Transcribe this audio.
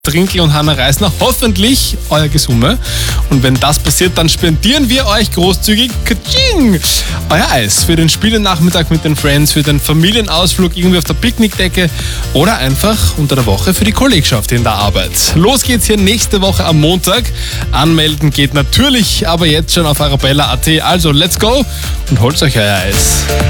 Trinkl und Hannah Reisner hoffentlich euer Gesumme. Und wenn das passiert, dann spendieren wir euch großzügig Katsching! Euer Eis für den Spielenachmittag mit den Friends, für den Familienausflug irgendwie auf der Picknickdecke oder einfach unter der Woche für die Kollegschaft in der Arbeit. Los geht's hier nächste Woche am Montag. Anmelden geht natürlich aber jetzt schon auf arabella.at. Also let's go und holt euch euer Eis.